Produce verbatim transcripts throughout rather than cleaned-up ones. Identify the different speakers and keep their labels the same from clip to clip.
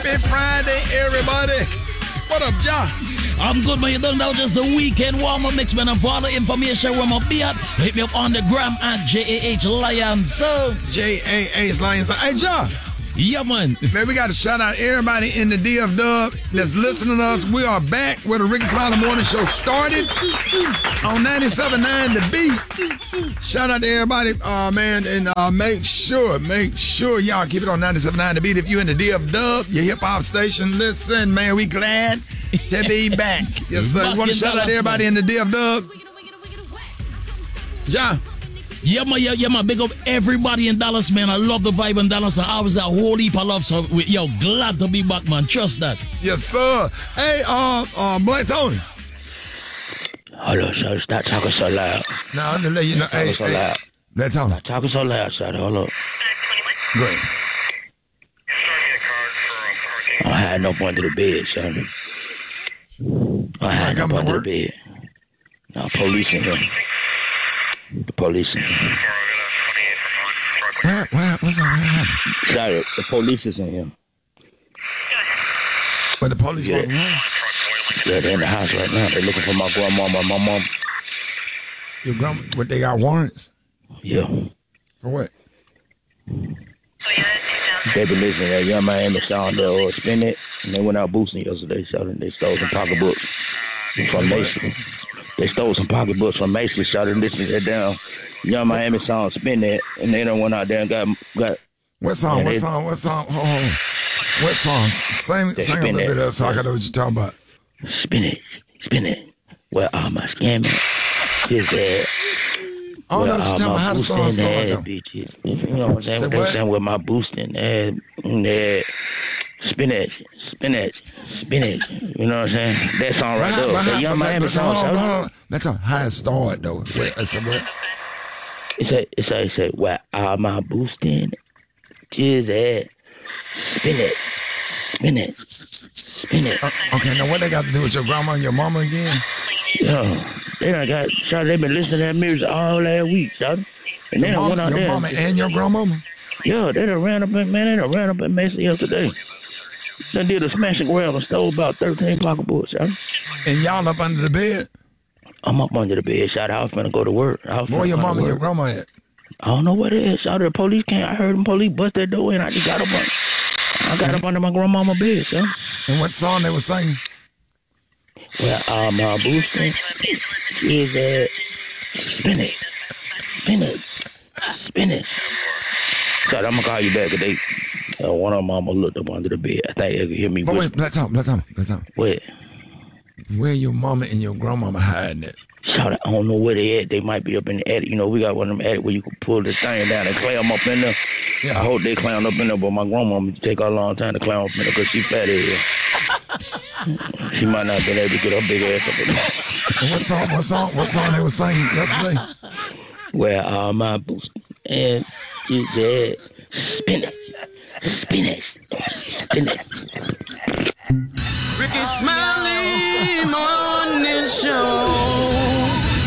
Speaker 1: Happy Friday, everybody. What up, John?
Speaker 2: I'm good, man. You don't know, just a weekend warm-up mix, man. And for all the information where my be at, hit me up on the gram at J A H Lions. So
Speaker 1: J A H Lions. Hey, John.
Speaker 2: Yeah, man.
Speaker 1: Man, we got to shout out everybody in the D F Dub that's listening to us. We are back where the Ricky Smiley Morning Show started on ninety-seven point nine The Beat. Shout out to everybody, uh, man, and uh, make sure, make sure y'all keep it on ninety-seven point nine The Beat. If you in the D F Dub, your hip-hop station, listen, man, we glad to be back. Yes, sir. We want to shout out to everybody in the D F Dub. John.
Speaker 2: Yeah, man, yeah, yeah, man. Big up everybody in Dallas, man. I love the vibe in Dallas. I was that whole heap of love. So, we, yo, glad to be back, man. Trust that.
Speaker 1: Yes, sir. Hey, uh, uh, Black Tony.
Speaker 3: Hello, sir. Stop talking so loud.
Speaker 1: No, I'm gonna let you know.
Speaker 3: Stop
Speaker 1: Hey,
Speaker 3: talking so
Speaker 1: hey,
Speaker 3: loud.
Speaker 1: Black Tony.
Speaker 3: Stop talking so loud, sir. Hold up.
Speaker 1: Great.
Speaker 3: I had no point to the bed, son. I had no point to the bed. No, police in here. The police in here.
Speaker 1: What, what, what's up? What happened?
Speaker 3: Sorry, the police is in here.
Speaker 1: But the police
Speaker 3: Yeah.
Speaker 1: were wrong?
Speaker 3: Yeah, they're in the house right now. They're looking for my grandmama and my mom.
Speaker 1: Your grandma, what, they got warrants?
Speaker 3: Yeah.
Speaker 1: For what?
Speaker 3: They been listening to that young Miami song, they'll spin it, and they went out boosting yesterday, so they stole some pocketbooks from Mason. They stole some pocketbooks from Mason, shot and listened to that down. Young Miami song, spin that, and they done went out there and got... got
Speaker 1: What song,
Speaker 3: yeah,
Speaker 1: what
Speaker 3: they,
Speaker 1: song, what song? Hold on. What song? Sing,
Speaker 3: They
Speaker 1: sing a
Speaker 3: spin
Speaker 1: little
Speaker 3: that.
Speaker 1: bit of it so I can know what you're talking about.
Speaker 3: Spin it, spin it. Where are my scammers? Is that...
Speaker 1: I don't know what you're talking about. How the song started, though.
Speaker 3: Bitches. You know what I'm saying?
Speaker 1: Say
Speaker 3: What they
Speaker 1: what?
Speaker 3: saying with my boosting. Uh, uh, spinach, spinach, spinach. You know what I'm saying? That song right
Speaker 1: But how-
Speaker 3: there.
Speaker 1: but
Speaker 3: The
Speaker 1: how-
Speaker 3: young
Speaker 1: but-
Speaker 3: Miami
Speaker 1: but- hold on,
Speaker 3: song.
Speaker 1: hold on. That's a how it started, though. Wait, I said what?
Speaker 3: It said, it said, it said, where are my boosting? Is at spinach, spinach, spinach.
Speaker 1: Uh, okay, now what they got to do with your grandma and your mama again?
Speaker 3: Yo, they done got, shot, they been listening to that music all last week, shot. And they
Speaker 1: Your
Speaker 3: done went
Speaker 1: mama,
Speaker 3: out
Speaker 1: your
Speaker 3: there.
Speaker 1: mama and your grandmama?
Speaker 3: Yeah, they done ran up in, man, they done ran up in Mason yesterday. They did a smash and grab and stole about thirteen pocketbooks, shot.
Speaker 1: And y'all up under the bed?
Speaker 3: I'm up under the bed, shot. I was finna go to work. I was
Speaker 1: Where
Speaker 3: finna
Speaker 1: your
Speaker 3: go to
Speaker 1: mama and your
Speaker 3: work.
Speaker 1: grandma at?
Speaker 3: I don't know what it is. Shot, the police came. I heard them police bust that door in. I just got up on, I got up under my grandmama bed, shot.
Speaker 1: And what song they were singing?
Speaker 3: Well, uh, my boosting is uh, spinach, spinach, spinach. So I'm gonna call you back today. Uh, one of them almost looked up under the bed. I think they could hear me.
Speaker 1: But
Speaker 3: with-
Speaker 1: wait, let's talk, let's talk, let's talk.
Speaker 3: Wait,
Speaker 1: Where your mama and your grandmama hiding at?
Speaker 3: shout out, I don't know where they at. They might be up in the attic. You know, we got one of them attic where you can pull the thing down and climb up in there.
Speaker 1: Yeah.
Speaker 3: I hope they climb up in there, but my grandmama take her a long time to climb up in there because she fat as hell. She might not been able to get her big ass up in there.
Speaker 1: And what song, what song, what song they were singing yesterday?
Speaker 3: Where are my boots? And is that spinach, spinach, spinach.
Speaker 4: Ricky Smiley Morning Show.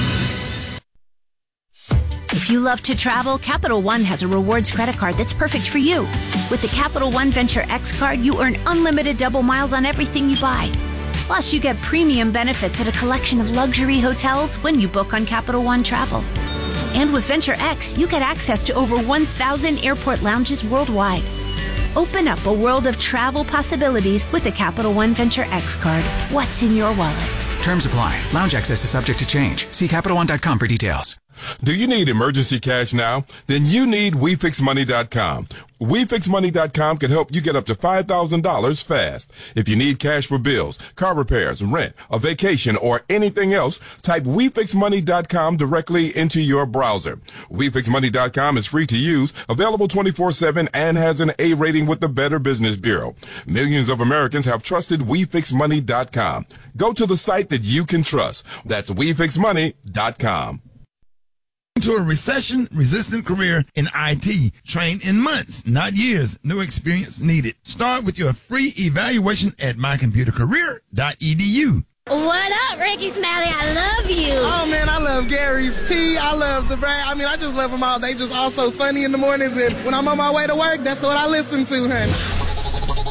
Speaker 5: If you love to travel, Capital One has a rewards credit card that's perfect for you. With the Capital One Venture X card, you earn unlimited double miles on everything you buy. Plus, you get premium benefits at a collection of luxury hotels when you book on Capital One Travel. And with Venture X, you get access to over one thousand airport lounges worldwide. Open up a world of travel possibilities with the Capital One Venture X card. What's in your wallet?
Speaker 6: Terms apply. Lounge access is subject to change. See Capital One dot com for details.
Speaker 7: Do you need emergency cash now? Then you need We Fix Money dot com. We Fix Money dot com can help you get up to five thousand dollars fast. If you need cash for bills, car repairs, rent, a vacation, or anything else, type We Fix Money dot com directly into your browser. We Fix Money dot com is free to use, available twenty-four seven, and has an A rating with the Better Business Bureau. Millions of Americans have trusted We Fix Money dot com. Go to the site that you can trust. That's We Fix Money dot com.
Speaker 1: To a recession-resistant career in I T. Train in months, not years. No experience needed. Start with your free evaluation at my computer career dot e d u.
Speaker 8: What up, Ricky Smiley? I love you.
Speaker 4: Oh, man, I love Gary's Tea. I love the brand. I mean, I just love them all. They just all so funny in the mornings. And when I'm on my way to work, that's what I listen to, honey.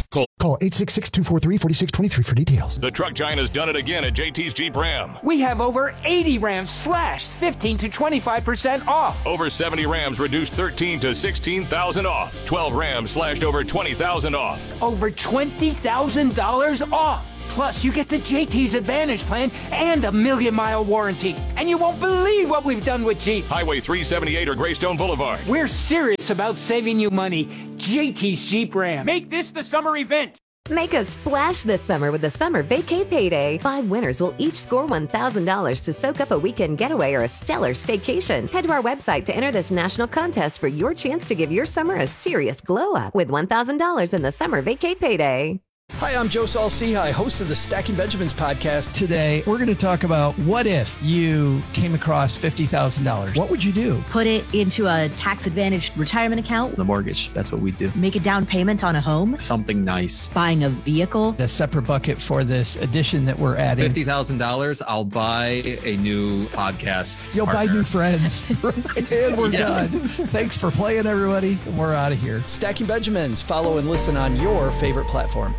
Speaker 9: Call,
Speaker 10: Call eight six six, two four three, four six two three for details.
Speaker 9: The truck giant has done it again at J T's Jeep Ram.
Speaker 11: We have over eighty Rams slashed fifteen to twenty-five percent off.
Speaker 9: Over seventy Rams reduced thirteen to sixteen thousand off. twelve Rams slashed over twenty thousand off.
Speaker 11: Over twenty thousand dollars off. Plus, you get the J T's Advantage plan and a million-mile warranty. And you won't believe what we've done with Jeeps.
Speaker 9: Highway three seventy-eight or Greystone Boulevard.
Speaker 11: We're serious about saving you money. J T's Jeep Ram. Make this the summer event.
Speaker 12: Make a splash this summer with the Summer Vacay Payday. Five winners will each score one thousand dollars to soak up a weekend getaway or a stellar staycation. Head to our website to enter this national contest for your chance to give your summer a serious glow-up with one thousand dollars in the Summer Vacay Payday.
Speaker 13: Hi, I'm Joe Saul-Sehy, host of the Stacking Benjamins podcast.
Speaker 14: Today, we're going to talk about what if you came across fifty thousand dollars. What would you do?
Speaker 15: Put it into a tax-advantaged retirement account.
Speaker 16: The mortgage, that's what we do.
Speaker 15: Make a down payment on a home.
Speaker 16: Something nice.
Speaker 15: Buying a vehicle.
Speaker 14: A separate bucket for this addition that we're adding.
Speaker 16: fifty thousand dollars, I'll buy a new podcast
Speaker 14: You'll
Speaker 16: partner.
Speaker 14: buy new friends. And we're yeah. done. Thanks for playing, everybody. We're out of here.
Speaker 13: Stacking Benjamins. Follow and listen on your favorite platform.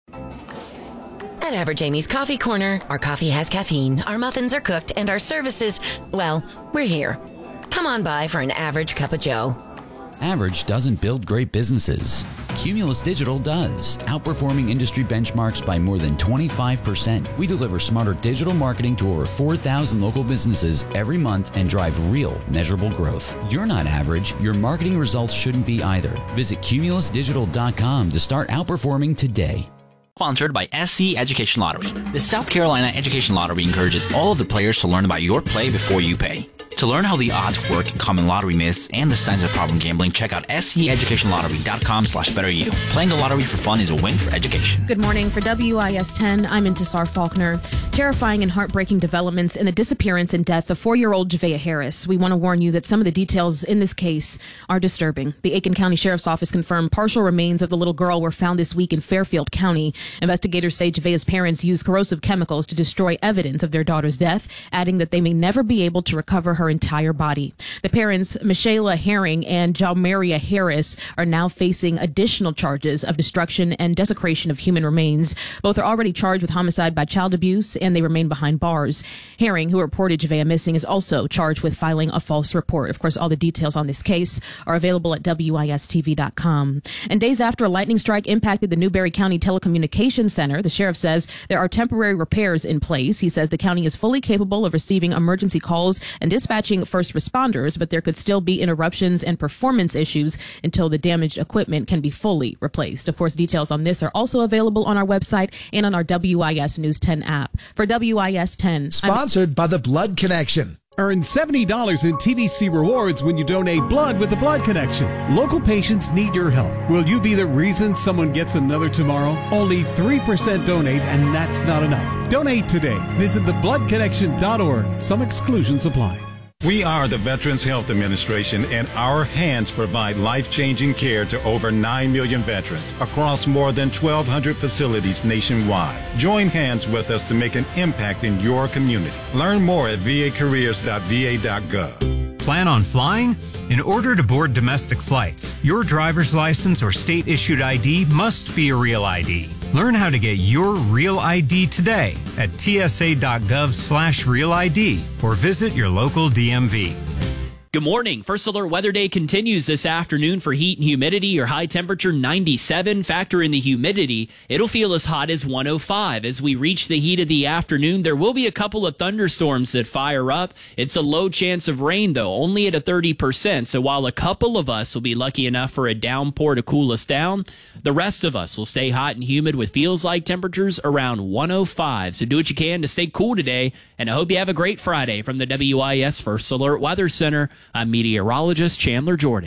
Speaker 17: At Average Amy's Coffee Corner, our coffee has caffeine, our muffins are cooked, and our services, well, we're here. Come on by for an average cup of joe.
Speaker 18: Average doesn't build great businesses. Cumulus Digital does, outperforming industry benchmarks by more than twenty-five percent. We deliver smarter digital marketing to over four thousand local businesses every month and drive real, measurable growth. You're not average. Your marketing results shouldn't be either. Visit cumulus digital dot com to start outperforming today.
Speaker 19: Sponsored by S C Education Lottery. The South Carolina Education Lottery encourages all of the players to learn about your play before you pay. To learn how the odds work, common lottery myths, and the signs of problem gambling, check out S C education lottery dot com slash better you. Playing the lottery for fun is a win for education.
Speaker 20: Good morning. For W I S ten, I'm Intisar Faulkner. Terrifying and heartbreaking developments in the disappearance and death of four-year-old Javea Harris. We want to warn you that some of the details in this case are disturbing. The Aiken County Sheriff's Office confirmed partial remains of the little girl were found this week in Fairfield County. Investigators say Javea's parents used corrosive chemicals to destroy evidence of their daughter's death, adding that they may never be able to recover her entire body. The parents, Michaela Herring and Jalmeria Harris, are now facing additional charges of destruction and desecration of human remains. Both are already charged with homicide by child abuse, and they remain behind bars. Herring, who reported Javea missing, is also charged with filing a false report. Of course, all the details on this case are available at W I S T V dot com. And days after a lightning strike impacted the Newberry County Telecommunications Center, the sheriff says there are temporary repairs in place. He says the county is fully capable of receiving emergency calls and dispatching first responders, but there could still be interruptions and performance issues until the damaged equipment can be fully replaced. Of course, details on this are also available on our website and on our W I S News ten app. For W I S ten,
Speaker 21: sponsored I'm- by the Blood Connection.
Speaker 22: Earn seventy dollars in T V C rewards when you donate blood with the Blood Connection. Local patients need your help. Will you be the reason someone gets another tomorrow? Only three percent donate, and that's not enough. Donate today. Visit the blood connection dot org. Some exclusions apply.
Speaker 23: We are the Veterans Health Administration, and our hands provide life-changing care to over nine million veterans across more than twelve hundred facilities nationwide. Join hands with us to make an impact in your community. Learn more at v a careers dot v a dot gov.
Speaker 24: Plan on flying? In order to board domestic flights, your driver's license or state-issued I D must be a real I D. Learn how to get your real I D today at T S A dot gov slash real I D or visit your local D M V.
Speaker 25: Good morning. First Alert Weather Day continues this afternoon for heat and humidity. Your high temperature ninety-seven. Factor in the humidity. It'll feel as hot as one oh five. As we reach the heat of the afternoon, there will be a couple of thunderstorms that fire up. It's a low chance of rain, though, only at a thirty percent. So while a couple of us will be lucky enough for a downpour to cool us down, the rest of us will stay hot and humid with feels like temperatures around one oh five. So do what you can to stay cool today, and I hope you have a great Friday. From the W I S First Alert Weather Center, I'm meteorologist Chandler Jordan.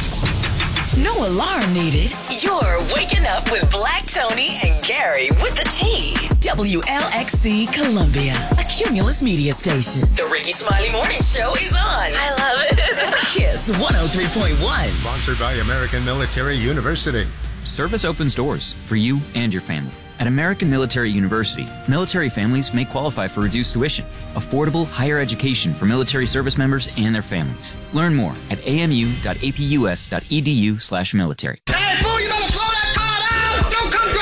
Speaker 26: No alarm needed. You're waking up with Black Tony and Gary with the T. W L X C Columbia, a Cumulus media station. The Ricky Smiley Morning Show is on. I love it. Kiss one oh three point one.
Speaker 27: Sponsored by American Military University.
Speaker 28: Service opens doors for you and your family. At American Military University, military families may qualify for reduced tuition, affordable higher education for military service members and their families. Learn more at amu dot a p u s dot e d u slash military.
Speaker 29: Hey, fool, you better slow that car down! Don't come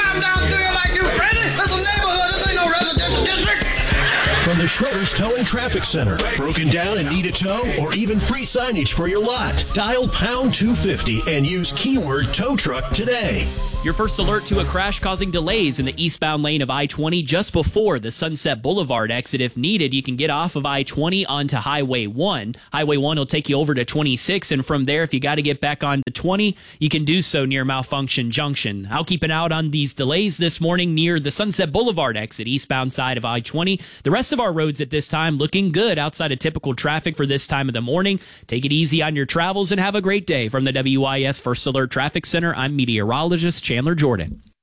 Speaker 1: the Schroeder's Towing Traffic Center. Broken down and need a tow, or even free signage for your lot? Dial pound two fifty and use keyword tow truck today.
Speaker 25: Your first alert to a crash causing delays in the eastbound lane of I twenty just before the Sunset Boulevard exit. If needed, you can get off of I twenty onto Highway one. Highway one will take you over to twenty-six, and from there, if you got to get back onto twenty, you can do so near Malfunction Junction. I'll keep an eye out on these delays this morning near the Sunset Boulevard exit, eastbound side of I twenty. The rest of our roads at this time looking good outside of typical traffic for this time of the morning. Take it easy on your travels and have a great day. From the W I S First Alert Traffic Center, I'm meteorologist Chandler Jordan.